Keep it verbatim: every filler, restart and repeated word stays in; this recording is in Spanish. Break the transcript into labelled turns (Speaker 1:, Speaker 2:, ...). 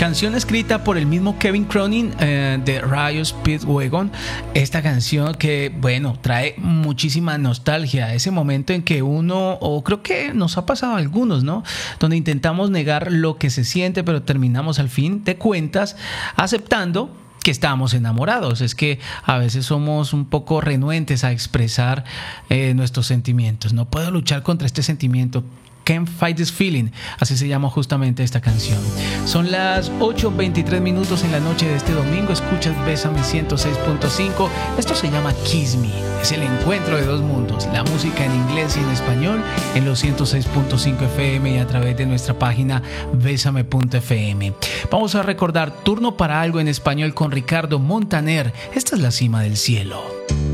Speaker 1: Canción escrita por el mismo Kevin Cronin eh, de Riot Speedwagon. Esta canción que, bueno, trae muchísima nostalgia. Ese momento en que uno, o creo que nos ha pasado a algunos, ¿no? Donde intentamos negar lo que se siente, pero terminamos al fin de cuentas aceptando que estamos enamorados. Es que a veces somos un poco renuentes a expresar eh, nuestros sentimientos. No puedo luchar contra este sentimiento. Can't Fight This Feeling, así se llama justamente esta canción. Son las ocho veintitrés minutos en la noche de este domingo. Escuchas Bésame ciento seis punto cinco. Esto se llama Kiss Me. Es el encuentro de dos mundos, la música en inglés y en español, en los ciento seis punto cinco F M y a través de nuestra página bésame punto f m. Vamos a recordar Turno para algo en español con Ricardo Montaner. Esta es La Cima del Cielo.